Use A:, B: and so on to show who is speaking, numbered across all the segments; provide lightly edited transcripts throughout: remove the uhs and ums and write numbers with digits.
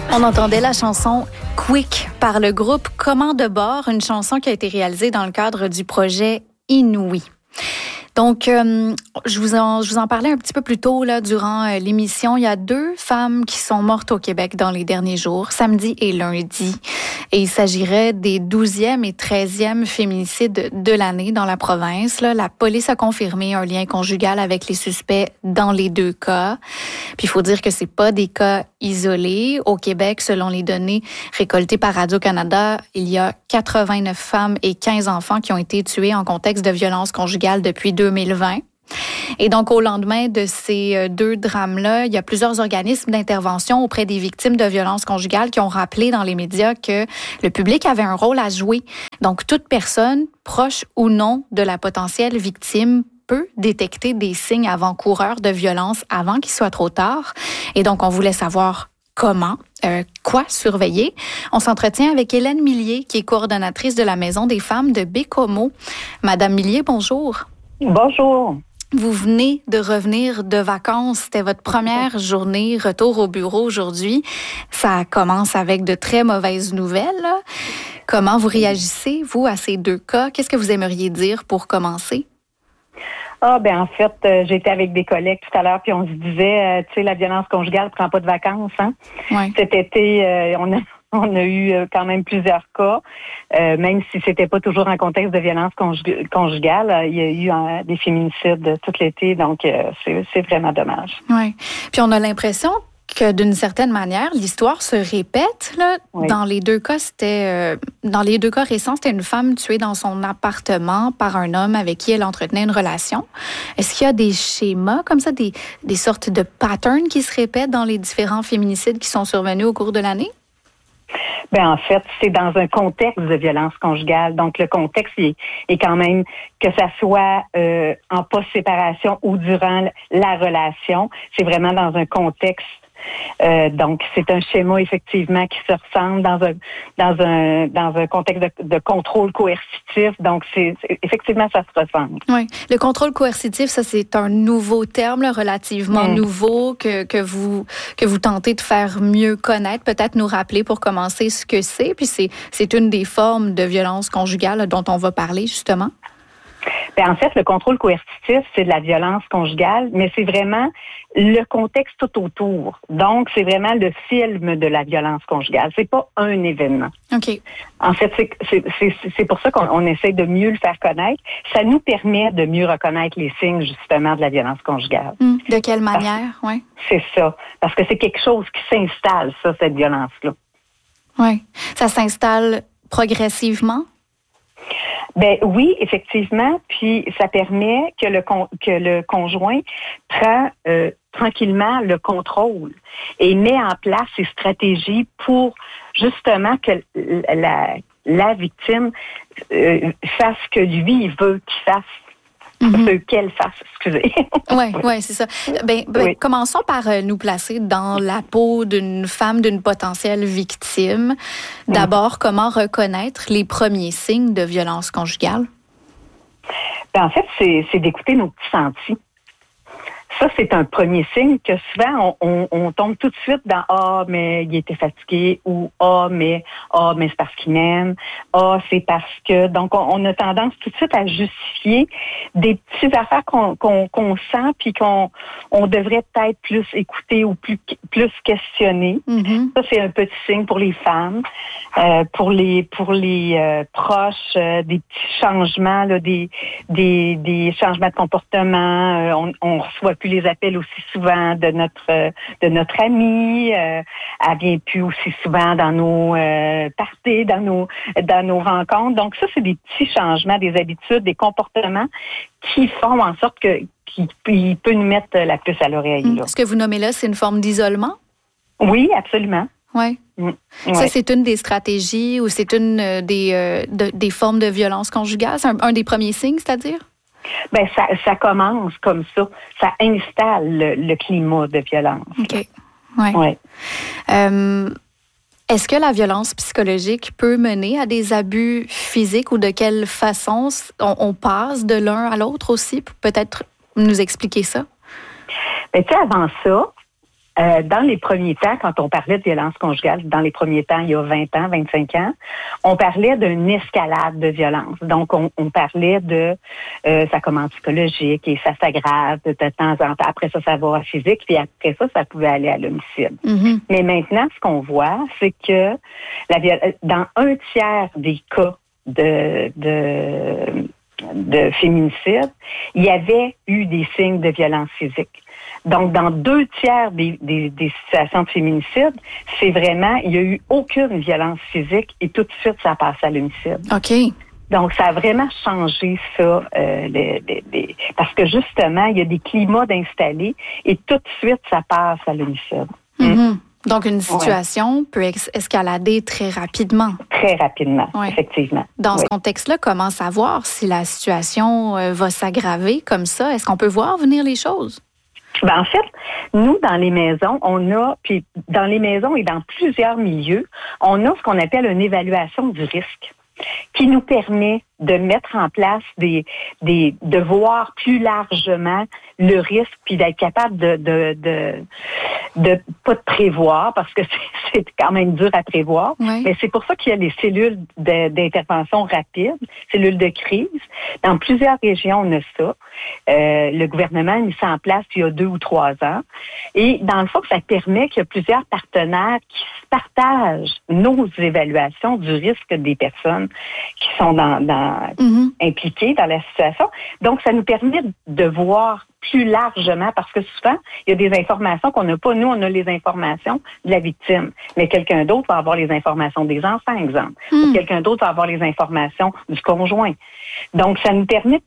A: On entendait la chanson Quick par le groupe Comment de bord, une chanson qui a été réalisée dans le cadre du projet Inouï. Donc, je vous en parlais un petit peu plus tôt là, durant l'émission. Il y a 2 femmes qui sont mortes au Québec dans les derniers jours, samedi et lundi. Et il s'agirait des 12e et 13e féminicides de l'année dans la province. Là, la police a confirmé un lien conjugal avec les suspects dans les 2 cas. Puis il faut dire que c'est pas des cas isolés. Au Québec, selon les données récoltées par Radio-Canada, il y a 89 femmes et 15 enfants qui ont été tués en contexte de violence conjugale depuis 2020. Et donc, au lendemain de ces 2 drames-là, il y a plusieurs organismes d'intervention auprès des victimes de violences conjugales qui ont rappelé dans les médias que le public avait un rôle à jouer. Donc, toute personne, proche ou non de la potentielle victime, peut détecter des signes avant-coureurs de violence avant qu'il soit trop tard. Et donc, on voulait savoir comment, quoi surveiller. On s'entretient avec Hélène Millier, qui est coordonnatrice de la Maison des femmes de Baie-Comeau. Madame Millier, bonjour.
B: Bonjour.
A: Vous venez de revenir de vacances. C'était votre première journée, retour au bureau aujourd'hui. Ça commence avec de très mauvaises nouvelles. Comment vous réagissez, vous, à ces 2 cas? Qu'est-ce que vous aimeriez dire pour commencer?
B: En fait, j'étais avec des collègues tout à l'heure, puis on se disait, tu sais, la violence conjugale prend pas de vacances, hein?
A: Ouais.
B: Cet été, on a eu quand même plusieurs cas, même si c'était pas toujours en contexte de violence conjugale. Il y a eu des féminicides tout l'été, donc c'est vraiment dommage.
A: Oui. Puis on a l'impression que d'une certaine manière, l'histoire se répète. Là.
B: Oui.
A: Dans les 2 cas, dans les 2 cas récents, c'était une femme tuée dans son appartement par un homme avec qui elle entretenait une relation. Est-ce qu'il y a des schémas comme ça, des sortes de patterns qui se répètent dans les différents féminicides qui sont survenus au cours de l'année?
B: En fait, c'est dans un contexte de violence conjugale. Donc, le contexte est quand même que ça soit en post-séparation ou durant la relation. C'est vraiment dans un contexte. Donc, c'est un schéma effectivement qui se ressemble dans un contexte de contrôle coercitif. Donc, effectivement, ça se ressemble.
A: Oui. Le contrôle coercitif, ça, c'est un nouveau terme, là, relativement nouveau que vous tentez de faire mieux connaître, peut-être nous rappeler pour commencer ce que c'est. Puis c'est une des formes de violence conjugale dont on va parler justement.
B: En fait, le contrôle coercitif, c'est de la violence conjugale, mais c'est vraiment le contexte tout autour. Donc, c'est vraiment le film de la violence conjugale. C'est pas un événement.
A: OK.
B: En fait, c'est pour ça qu'on essaie de mieux le faire connaître. Ça nous permet de mieux reconnaître les signes, justement, de la violence conjugale.
A: De quelle manière? Oui.
B: C'est ça. Parce que c'est quelque chose qui s'installe, ça, cette violence-là.
A: Oui. Ça s'installe progressivement?
B: Oui, effectivement. Puis ça permet que le conjoint prend tranquillement le contrôle et met en place ses stratégies pour justement que la victime fasse ce que lui il veut qu'il fasse. Qu'elle fasse, excusez.
A: Oui, c'est ça. Oui. Commençons par nous placer dans la peau d'une femme, d'une potentielle victime. D'abord, comment reconnaître les premiers signes de violence conjugale?
B: En fait, c'est d'écouter nos petits sentis. Ça, c'est un premier signe que souvent, on tombe tout de suite dans « Ah, mais il était fatigué » ou « Ah, mais c'est parce qu'il m'aime » »,« Ah, c'est parce que… » Donc, on a tendance tout de suite à justifier des petites affaires qu'on sent puis qu'on devrait peut-être plus écouter ou plus questionner. Ça, c'est un petit signe pour les femmes. Pour les proches, des petits changements, là, des changements de comportement. On reçoit plus les appels aussi souvent de notre amie. Elle vient plus aussi souvent dans nos parties, dans nos rencontres. Donc ça, c'est des petits changements, des habitudes, des comportements qui font en sorte qu'il peut nous mettre la puce à l'oreille. Là.
A: Ce que vous nommez là, c'est une forme d'isolement?
B: Oui, absolument.
A: Oui. Ça, c'est une des stratégies ou c'est une des formes de violence conjugale? C'est un des premiers signes, c'est-à-dire?
B: Ça commence comme ça. Ça installe le climat de violence.
A: OK. Oui. Est-ce que la violence psychologique peut mener à des abus physiques ou de quelle façon on passe de l'un à l'autre aussi? Peut-être nous expliquer ça?
B: Avant ça, Dans les premiers temps, quand on parlait de violence conjugale, dans les premiers temps, il y a 20 ans, 25 ans, on parlait d'une escalade de violence. Donc, on parlait de ça commence psychologique et ça s'aggrave de temps en temps. Après ça va à physique, puis après ça pouvait aller à l'homicide.
A: Mm-hmm.
B: Mais maintenant, ce qu'on voit, c'est que dans un tiers des cas de féminicide, il y avait eu des signes de violence physique. Donc, dans 2 tiers des situations de féminicide, c'est vraiment, il n'y a eu aucune violence physique et tout de suite, ça passe à l'homicide.
A: OK.
B: Donc, ça a vraiment changé ça, parce que justement, il y a des climats d'installés et tout de suite, ça passe à l'homicide.
A: Mm-hmm. Donc, une situation peut escalader très rapidement.
B: Très rapidement, effectivement.
A: Dans ce contexte-là, comment savoir si la situation va s'aggraver comme ça? Est-ce qu'on peut voir venir les choses?
B: En fait, nous, dans les maisons, puis dans les maisons et dans plusieurs milieux, on a ce qu'on appelle une évaluation du risque qui nous permet de mettre en place de voir plus largement le risque puis d'être capable de pas de prévoir parce que c'est quand même dur à prévoir.
A: Oui.
B: Mais c'est pour ça qu'il y a les cellules d'intervention rapide, cellules de crise. Dans plusieurs régions, on a ça. Le gouvernement a mis ça en place il y a 2 ou 3 ans. Et dans le fond, ça permet qu'il y a plusieurs partenaires qui se partagent nos évaluations du risque des personnes qui sont impliquées dans la situation. Donc, ça nous permet de voir plus largement, parce que souvent, il y a des informations qu'on n'a pas. Nous, on a les informations de la victime, mais quelqu'un d'autre va avoir les informations des enfants, exemple. Ou quelqu'un d'autre va avoir les informations du conjoint. Donc, ça nous permet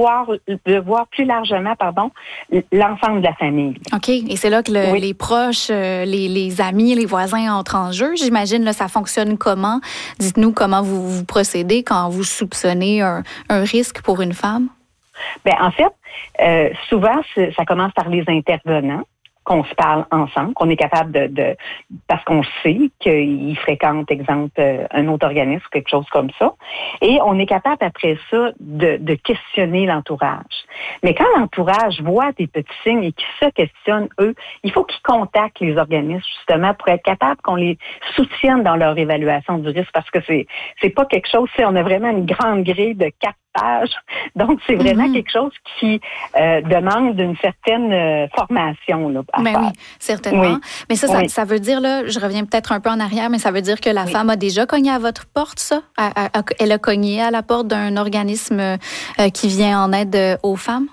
B: de voir plus largement, l'ensemble de la famille.
A: OK. Et c'est là que les proches, les amis, les voisins entrent en jeu. J'imagine, là, ça fonctionne comment? Dites-nous comment vous procédez quand vous soupçonnez un risque pour une femme?
B: En fait, souvent, ça commence par les intervenants, qu'on se parle ensemble, qu'on est capable parce qu'on sait qu'ils fréquentent, exemple, un autre organisme ou quelque chose comme ça. Et on est capable, après ça, de questionner l'entourage. Mais quand l'entourage voit des petits signes et qu'ils se questionnent, eux, il faut qu'ils contactent les organismes, justement, pour être capable qu'on les soutienne dans leur évaluation du risque, parce que c'est pas quelque chose, on a vraiment une grande grille de 4 pages. Donc, c'est vraiment quelque chose qui demande une certaine formation, là.
A: Oui, certainement. Oui. Mais ça veut dire, là, je reviens peut-être un peu en arrière, mais ça veut dire que la femme a déjà cogné à votre porte, ça? Elle a cogné à la porte d'un organisme qui vient en aide aux femmes?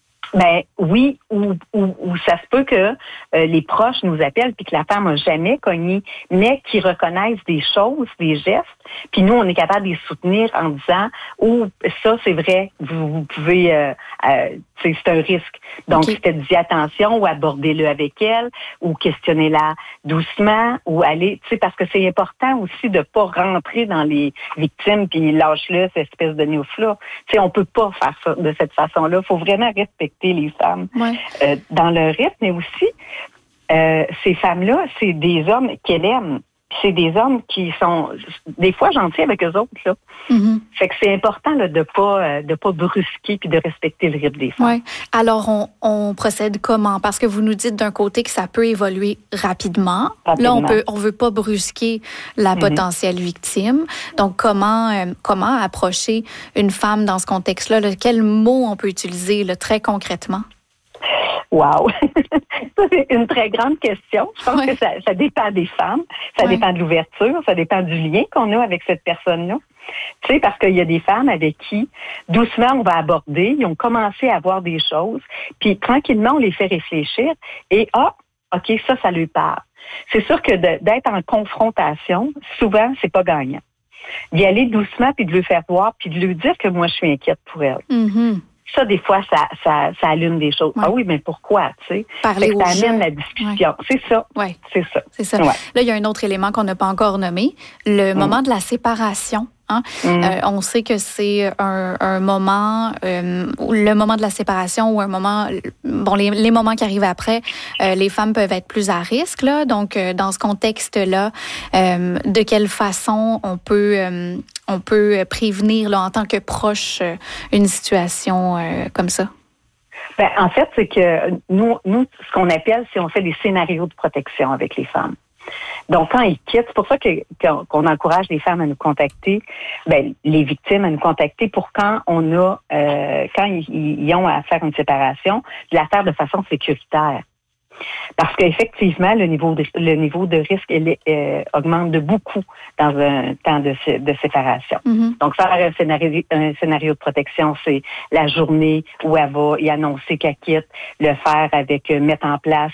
B: Oui, ou ça se peut que les proches nous appellent puis que la femme n'a jamais cogné, mais qui reconnaissent des choses, des gestes, puis nous, on est capable de les soutenir en disant ça, c'est vrai, vous pouvez, c'est un risque. Donc, faites-y attention ou abordez-le avec elle ou questionnez-la doucement ou allez, parce que c'est important aussi de pas rentrer dans les victimes puis lâche-le, cette espèce de news-là. On peut pas faire ça de cette façon-là. Il faut vraiment respecter les femmes dans leur rythme, mais aussi ces femmes-là, c'est des hommes qu'elles aiment. C'est des hommes qui sont des fois gentils avec eux autres, là. Mm-hmm. Fait que c'est important là, de pas brusquer puis de respecter le rythme des femmes.
A: Oui. Alors on procède comment? Parce que vous nous dites d'un côté que ça peut évoluer rapidement. Là, on veut pas brusquer la potentielle victime. Donc comment approcher une femme dans ce contexte-là? Là? Quels mots on peut utiliser là, très concrètement?
B: Wow! Ça, c'est une très grande question. Je pense que ça dépend des femmes, ça dépend de l'ouverture, ça dépend du lien qu'on a avec cette personne-là. Tu sais, parce qu'il y a des femmes avec qui, doucement, on va aborder, ils ont commencé à voir des choses, puis tranquillement, on les fait réfléchir, et OK, ça lui parle. C'est sûr que d'être en confrontation, souvent, c'est pas gagnant. D'y aller doucement, puis de lui faire voir, puis de lui dire que moi, je suis inquiète pour elle.
A: Mm-hmm.
B: Ça, des fois, ça allume des choses. Ouais. Ah oui, mais pourquoi, tu sais?
A: Parler aux gens.
B: Ça amène la discussion. Ouais. C'est ça.
A: Ouais.
B: C'est ça.
A: Ouais.
B: Là,
A: il y a un autre élément qu'on n'a pas encore nommé, le moment de la séparation. Hein? On sait que c'est un moment, le moment de la séparation ou un moment, les moments qui arrivent après, les femmes peuvent être plus à risque. Là. Donc, dans ce contexte-là, de quelle façon on peut prévenir là, en tant que proche une situation comme ça?
B: En fait, c'est que nous, ce qu'on appelle, c'est on fait des scénarios de protection avec les femmes. Donc, quand ils quittent, c'est pour ça qu'on encourage les femmes à nous contacter, les victimes à nous contacter pour quand ils ont à faire une séparation, de la faire de façon sécuritaire. Parce qu'effectivement, le niveau de risque augmente de beaucoup dans un temps de séparation. Mm-hmm. Donc, faire un scénario de protection, c'est la journée où elle va y annoncer qu'elle quitte, le faire avec mettre en place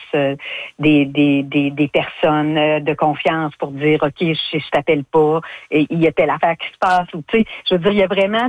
B: des personnes de confiance pour dire OK, je t'appelle pas, et il y a telle affaire qui se passe, ou tu sais, je veux dire, il y a vraiment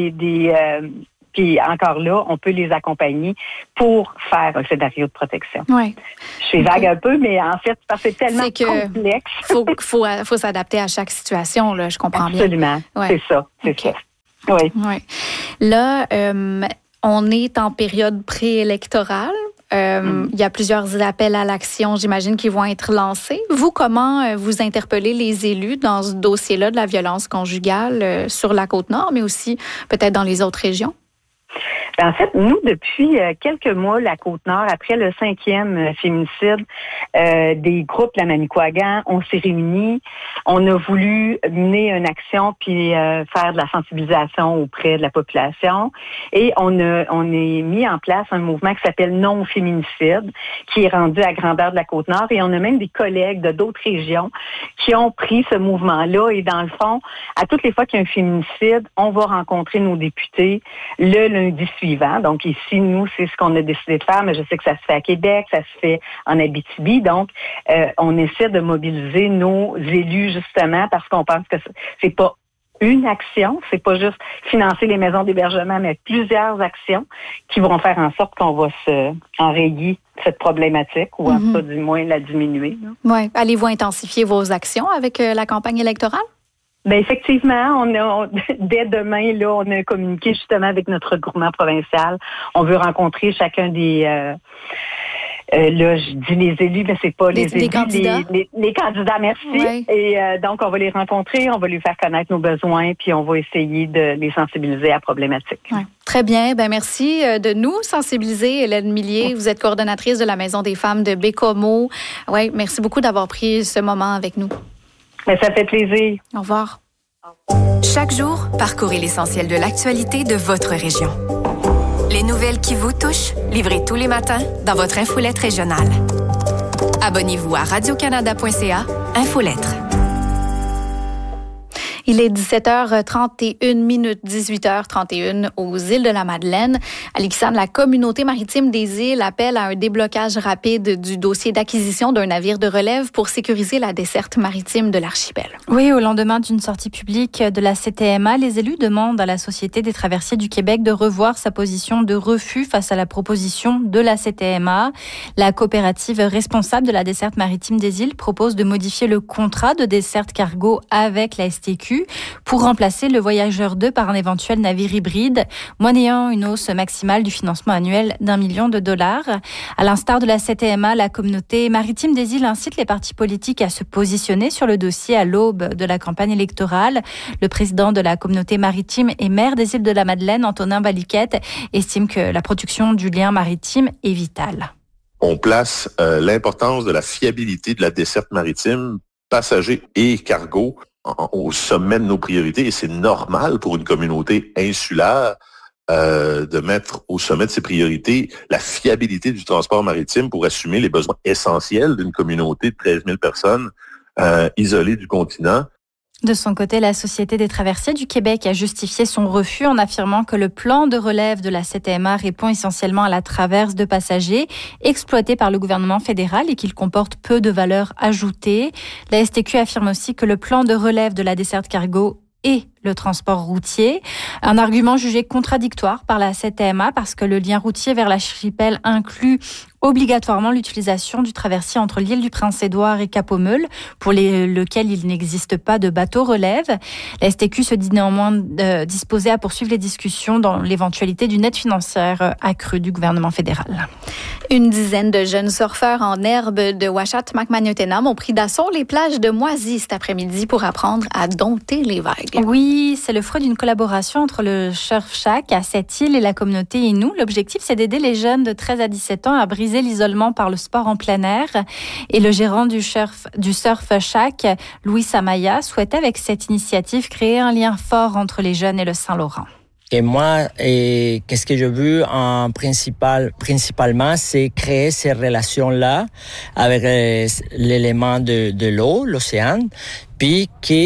B: puis encore là, on peut les accompagner pour faire un scénario de protection.
A: Ouais.
B: Je suis vague un peu, mais en fait, parce que c'est tellement complexe.
A: Faut s'adapter à chaque situation, là, je comprends
B: Absolument.
A: Bien.
B: Ouais. C'est ça. Oui.
A: Ouais. Là, on est en période préélectorale. Il y a plusieurs appels à l'action, j'imagine, qui vont être lancés. Vous, comment vous interpellez les élus dans ce dossier-là de la violence conjugale sur la Côte-Nord, mais aussi peut-être dans les autres régions?
B: En fait, nous, depuis quelques mois, la Côte-Nord, après le 5e féminicide, des groupes, la Manicouagan, on s'est réunis. On a voulu mener une action puis faire de la sensibilisation auprès de la population. Et on a mis en place un mouvement qui s'appelle Non au féminicide, qui est rendu à grandeur de la Côte-Nord. Et on a même des collègues de d'autres régions qui ont pris ce mouvement-là. Et dans le fond, à toutes les fois qu'il y a un féminicide, on va rencontrer nos députés le lundi suivant. Donc ici, nous, c'est ce qu'on a décidé de faire, mais je sais que ça se fait à Québec, ça se fait en Abitibi. Donc, on essaie de mobiliser nos élus, justement, parce qu'on pense que c'est pas une action, c'est pas juste financer les maisons d'hébergement, mais plusieurs actions qui vont faire en sorte qu'on va enrayer cette problématique, ou en tout cas, du moins, la diminuer.
A: Oui. Allez-vous intensifier vos actions avec la campagne électorale?
B: Effectivement, dès demain, là, on a communiqué justement avec notre groupement provincial. On veut rencontrer chacun des là, je dis les élus, mais c'est pas les élus,
A: candidats.
B: Les candidats, merci. Oui. Et donc, on va les rencontrer, on va lui faire connaître nos besoins, puis on va essayer de les sensibiliser à la problématique.
A: Oui. Très bien. Merci de nous sensibiliser, Hélène Millier. Vous êtes coordonnatrice de la Maison des femmes de Bécomo. Oui, merci beaucoup d'avoir pris ce moment avec nous.
B: Mais ça fait plaisir.
A: Au revoir.
C: Chaque jour, parcourez l'essentiel de l'actualité de votre région. Les nouvelles qui vous touchent, livrées tous les matins dans votre infolette régionale. Abonnez-vous à radiocanada.ca, Infolettre.
A: Il est 17h31, 18h31 aux îles de la Madeleine. Alexandre, la communauté maritime des îles appelle à un déblocage rapide du dossier d'acquisition d'un navire de relève pour sécuriser la desserte maritime de l'archipel.
D: Oui, au lendemain d'une sortie publique de la CTMA, les élus demandent à la Société des traversiers du Québec de revoir sa position de refus face à la proposition de la CTMA. La coopérative responsable de la desserte maritime des îles propose de modifier le contrat de desserte cargo avec la STQ pour remplacer le Voyageur 2 par un éventuel navire hybride, moyennant une hausse maximale du financement annuel d'1 million de dollars. À l'instar de la CTMA, la communauté maritime des îles incite les partis politiques à se positionner sur le dossier à l'aube de la campagne électorale. Le président de la communauté maritime et maire des îles de la Madeleine, Antonin Baliquette, estime que la production du lien maritime est vitale.
E: On place l'importance de la fiabilité de la desserte maritime, passagers et cargo, au sommet de nos priorités, et c'est normal pour une communauté insulaire de mettre au sommet de ses priorités la fiabilité du transport maritime pour assumer les besoins essentiels d'une communauté de 13 000 personnes isolées du continent.
D: De son côté, la Société des traversiers du Québec a justifié son refus en affirmant que le plan de relève de la CTMA répond essentiellement à la traverse de passagers exploitée par le gouvernement fédéral et qu'il comporte peu de valeur ajoutée. La STQ affirme aussi que le plan de relève de la desserte cargo et le transport routier. Un argument jugé contradictoire par la CTMA parce que le lien routier vers l'archipel inclut obligatoirement l'utilisation du traversier entre l'île du Prince-Édouard et Cap-aux-Meules, pour lequel il n'existe pas de bateau relève. La STQ se dit néanmoins disposée à poursuivre les discussions dans l'éventualité d'une aide financière accrue du gouvernement fédéral.
A: Une dizaine de jeunes surfeurs en herbe de Ouachat-Macmagnotenam ont pris d'assaut les plages de Moisy cet après-midi pour apprendre à dompter les vagues.
D: Oui, Friperie, c'est le fruit d'une collaboration entre le Surf Shack à Sept-Îles et la communauté Innu. L'objectif, c'est d'aider les jeunes de 13 à 17 ans à briser l'isolement par le sport en plein air. Et le gérant du Surf Shack, Louis Samaya, souhaitait avec cette initiative créer un lien fort entre les jeunes et le Saint-Laurent.
F: Et moi, qu'est-ce que je veux principalement, c'est créer ces relations-là avec l'élément de l'eau, l'océan, puis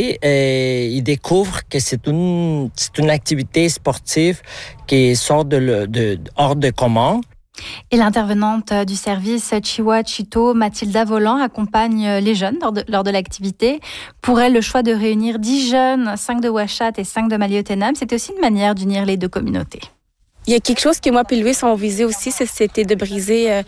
F: qu'ils découvrent que c'est une activité sportive qui sort hors de commun.
D: Et l'intervenante du service Chiwa Chito, Mathilda Volant, accompagne les jeunes lors de l'activité. Pour elle, le choix de réunir 10 jeunes, 5 de Ouachat et 5 de Maliotenam, c'était aussi une manière d'unir les deux communautés.
G: Il y a quelque chose que moi et Louis ont visé aussi, c'était de briser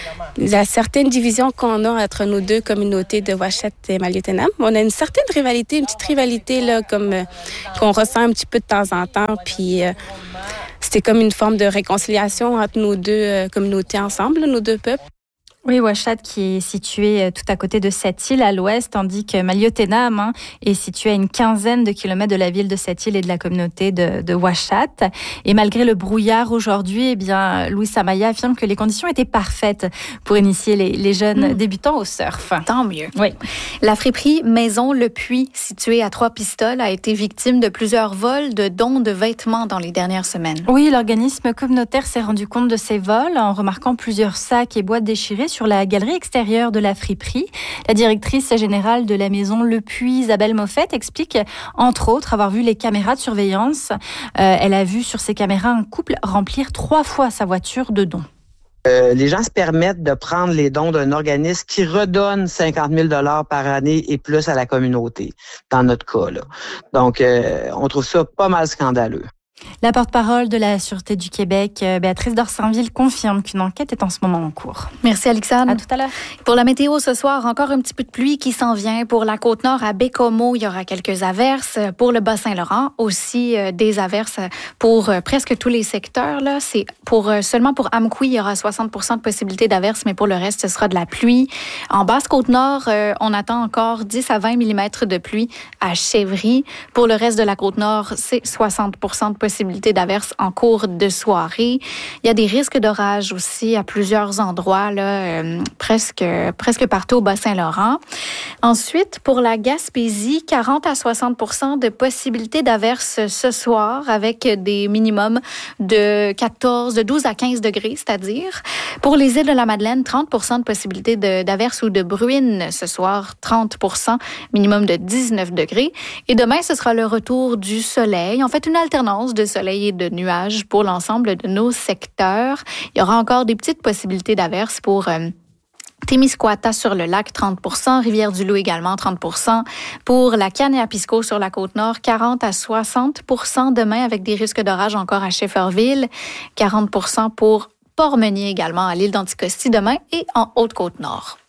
G: la certaine division qu'on a entre nos deux communautés de Ouachat et Maliotenam. On a une certaine rivalité, une petite rivalité là, comme qu'on ressent un petit peu de temps en temps, puis c'était comme une forme de réconciliation entre nos deux communautés ensemble, nos deux peuples.
D: Oui, Ouachat qui est situé tout à côté de Sept-Îles à l'ouest, tandis que Maliotenam est situé à une quinzaine de kilomètres de la ville de Sept-Îles et de la communauté de Ouachat. Et malgré le brouillard aujourd'hui, eh bien, Louis Samaya affirme que les conditions étaient parfaites pour initier les jeunes débutants au surf.
A: Tant mieux.
D: Oui.
A: La friperie Maison Le Puy, située à Trois-Pistoles, a été victime de plusieurs vols de dons de vêtements dans les dernières semaines.
D: Oui, l'organisme communautaire s'est rendu compte de ces vols en remarquant plusieurs sacs et boîtes déchirées sur la galerie extérieure de la friperie. La directrice générale de la maison Le Puy, Isabelle Moffett, explique entre autres avoir vu les caméras de surveillance. Elle a vu sur ces caméras un couple remplir 3 fois sa voiture de dons.
H: Les gens se permettent de prendre les dons d'un organisme qui redonne 50 000 $ par année et plus à la communauté, dans notre cas, là. Donc, on trouve ça pas mal scandaleux.
D: La porte-parole de la Sûreté du Québec, Béatrice Dorsainville, confirme qu'une enquête est en ce moment en cours.
A: Merci, Alexandre.
D: À tout à l'heure.
A: Pour la météo ce soir, encore un petit peu de pluie qui s'en vient. Pour la Côte-Nord, à Bécomo, il y aura quelques averses. Pour le Bas-Saint-Laurent, aussi des averses pour presque tous les secteurs. Là. C'est seulement pour Amqui, il y aura 60 % de possibilité d'averses, mais pour le reste, ce sera de la pluie. En Basse-Côte-Nord, on attend encore 10 à 20 mm de pluie à Chevry. Pour le reste de la Côte-Nord, c'est 60 % de possibilité d'averses en cours de soirée. Il y a des risques d'orage aussi à plusieurs endroits, là, presque partout au Bas-Saint-Laurent. Ensuite, pour la Gaspésie, 40 à 60 % de possibilité d'averses ce soir avec des minimums de 12 à 15 degrés, c'est-à-dire. Pour les îles de la Madeleine, 30 % de possibilité d'averses ou de bruine ce soir, 30 %, minimum de 19 degrés. Et demain, ce sera le retour du soleil. En fait, une alternance de soleil et de nuages pour l'ensemble de nos secteurs. Il y aura encore des petites possibilités d'averses pour Témiscouata sur le lac, 30 %, Rivière-du-Loup également, 30 %. Pour la Kanéapiskos sur la Côte-Nord, 40 à 60 % demain avec des risques d'orage encore à Shefferville, 40 % pour Port-Meunier également à l'île d'Anticosti demain et en Haute-Côte-Nord.